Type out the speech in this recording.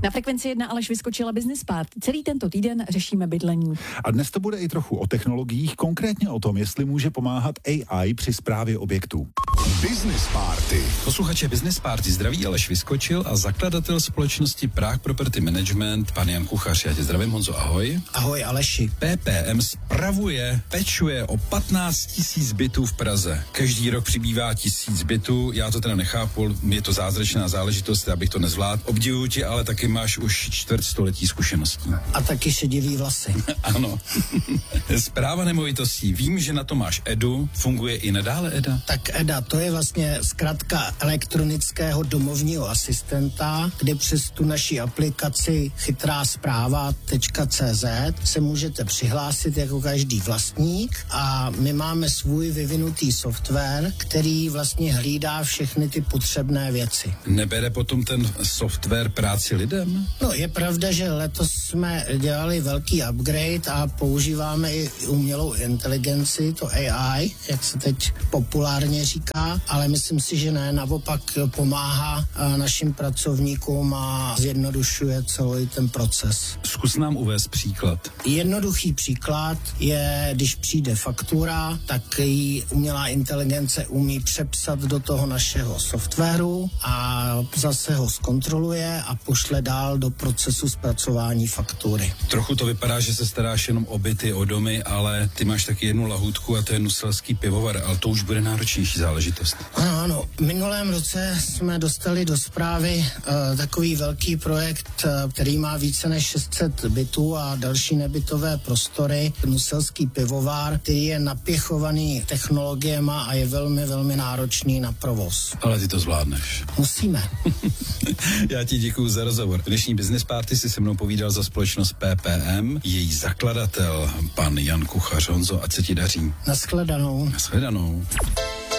Na Frekvenci 1 Aleš vyskočila Business Party. Celý tento týden řešíme bydlení. A dnes to bude i trochu o technologiích, konkrétně o tom, jestli může pomáhat AI při správě objektů. Business Party. Posluchače Business Party zdraví Aleš Vyskočil a zakladatel společnosti Prague Property Management, pan Jan Kuchař. Já tě zdravím, Honzo, ahoj. Ahoj, Aleši. PPM pečuje o 15 000 bytů v Praze. Každý rok přibývá 1000 bytů, já to teda nechápu, je to zázračná záležitost, já bych to nezvládl. Obdivuji tě, ale taky máš už čtvrtstoletí zkušeností. A taky šedivý vlasy. Ano. Správa nemovitostí. Vím, že na to máš EDU. Funguje i nadále EDA? Tak EDA, to je vlastně zkratka elektronického domovního asistenta, kde přes tu naši aplikaci chytráspráva.cz se můžete přihlásit jako každý vlastník a my máme svůj vyvinutý software, který vlastně hlídá všechny ty potřebné věci. Nebere potom ten software práci lidem? No, je pravda, že letos jsme dělali velký upgrade a používáme i umělou inteligenci, to AI, jak se teď populárně říká, ale myslím si, že ne, naopak pomáhá našim pracovníkům a zjednodušuje celý ten proces. Zkus nám uvést příklad. Jednoduchý příklad je, když přijde faktura, tak ji umělá inteligence umí přepsat do toho našeho softwaru a zase ho zkontroluje a pošle dál do procesu zpracování faktury. Trochu to vypadá, že se staráš jenom o byty, o domy, ale ty máš taky jednu lahůdku a to je Nuselský pivovar, ale to už bude náročnější záležitost. Ano, v minulém roce jsme dostali do správy takový velký projekt, který má více než 600 bytů a další nebytové prostory. Nuselský pivovar, který je napěchovaný technologiema a je velmi, velmi náročný na provoz. Ale ty to zvládneš. Musíme. Já ti děkuju za rozhovor. Dnešní Business Party si se mnou povídal za společnost PPM, její zakladatel, pan Jan Kuchař. Honzo, ať se ti daří. Nashledanou. Nashledanou.